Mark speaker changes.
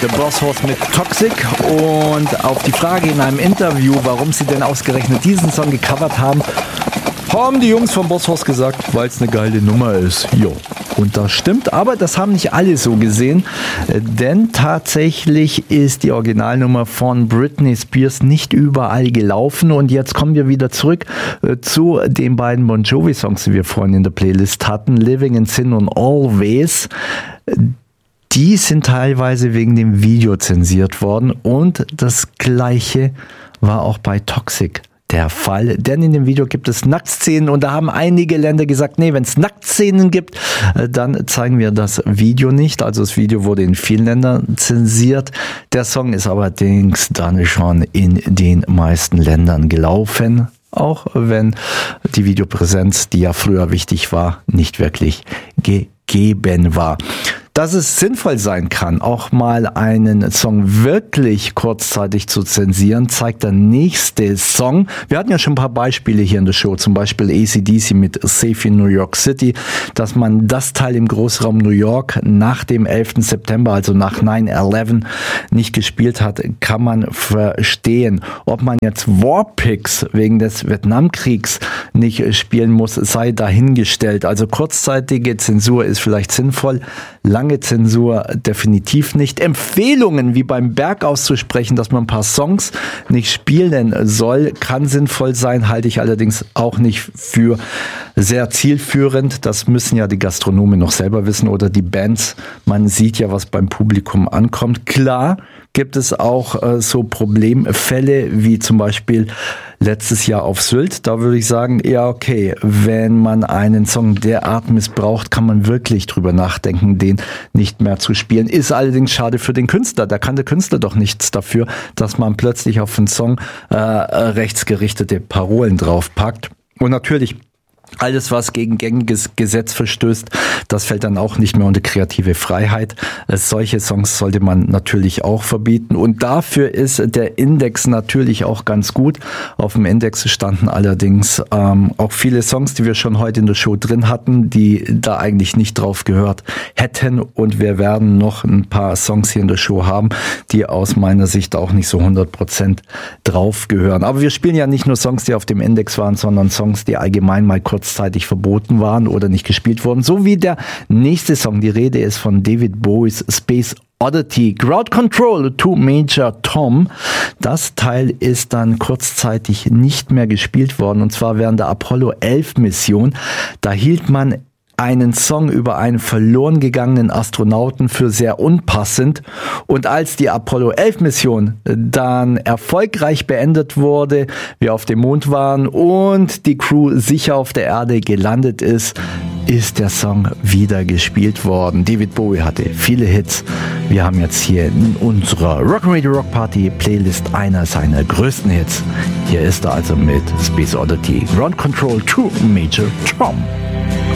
Speaker 1: The Boss Hoss mit Toxic, und auf die Frage in einem Interview, warum sie denn ausgerechnet diesen Song gecovert haben die Jungs vom Boss Hoss gesagt, weil es eine geile Nummer ist. Jo. Und das stimmt, aber das haben nicht alle so gesehen, denn tatsächlich ist die Originalnummer von Britney Spears nicht überall gelaufen, und jetzt kommen wir wieder zurück zu den beiden Bon Jovi Songs, die wir vorhin in der Playlist hatten, Living in Sin und Always. Die sind teilweise wegen dem Video zensiert worden, und das Gleiche war auch bei Toxic der Fall, denn in dem Video gibt es Nacktszenen, und da haben einige Länder gesagt, nee, wenn es Nacktszenen gibt, dann zeigen wir das Video nicht. Also das Video wurde in vielen Ländern zensiert. Der Song ist allerdings dann schon in den meisten Ländern gelaufen, auch wenn die Videopräsenz, die ja früher wichtig war, nicht wirklich gegeben war. Dass es sinnvoll sein kann, auch mal einen Song wirklich kurzzeitig zu zensieren, zeigt der nächste Song. Wir hatten ja schon ein paar Beispiele hier in der Show, zum Beispiel AC/DC mit Safe in New York City. Dass man das Teil im Großraum New York nach dem 11. September, also nach 9/11, nicht gespielt hat, kann man verstehen. Ob man jetzt Warpigs wegen des Vietnamkriegs nicht spielen muss, sei dahingestellt. Also kurzzeitige Zensur ist vielleicht sinnvoll, lange Zensur definitiv nicht. Empfehlungen wie beim Berg auszusprechen, dass man ein paar Songs nicht spielen soll, kann sinnvoll sein, halte ich allerdings auch nicht für sehr zielführend. Das müssen ja die Gastronomen noch selber wissen oder die Bands. Man sieht ja, was beim Publikum ankommt. Klar gibt es auch so Problemfälle wie zum Beispiel letztes Jahr auf Sylt. Da würde ich sagen, ja okay, wenn man einen Song derart missbraucht, kann man wirklich drüber nachdenken, den nicht mehr zu spielen. Ist allerdings schade für den Künstler. Da kann der Künstler doch nichts dafür, dass man plötzlich auf einen Song rechtsgerichtete Parolen draufpackt. Und natürlich, alles, was gegen gängiges Gesetz verstößt, das fällt dann auch nicht mehr unter kreative Freiheit. Solche Songs sollte man natürlich auch verbieten. Und dafür ist der Index natürlich auch ganz gut. Auf dem Index standen allerdings auch viele Songs, die wir schon heute in der Show drin hatten, die da eigentlich nicht drauf gehört hätten. Und wir werden noch ein paar Songs hier in der Show haben, die aus meiner Sicht auch nicht so 100% drauf gehören. Aber wir spielen ja nicht nur Songs, die auf dem Index waren, sondern Songs, die allgemein mal kurzzeitig verboten waren oder nicht gespielt wurden. So wie der nächste Song. Die Rede ist von David Bowies Space Oddity. Ground Control to Major Tom. Das Teil ist dann kurzzeitig nicht mehr gespielt worden, und zwar während der Apollo 11 Mission. Da hielt man einen Song über einen verloren gegangenen Astronauten für sehr unpassend. Und als die Apollo 11 Mission dann erfolgreich beendet wurde, wir auf dem Mond waren und die Crew sicher auf der Erde gelandet ist, ist der Song wieder gespielt worden. David Bowie hatte viele Hits. Wir haben jetzt hier in unserer Rock'n'Radio Rock Party Playlist einer seiner größten Hits. Hier ist er also mit Space Oddity, Ground Control to Major Tom.